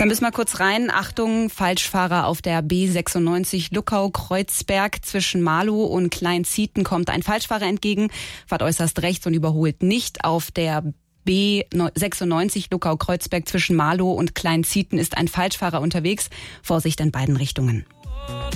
Dann müssen wir kurz rein. Achtung, Falschfahrer auf der B96 Luckau-Kreuzberg. Zwischen Marlow und Kleinzieten kommt ein Falschfahrer entgegen, fährt äußerst rechts und überholt nicht. Auf der B96 Luckau-Kreuzberg zwischen Marlow und Kleinzieten ist ein Falschfahrer unterwegs. Vorsicht in beiden Richtungen.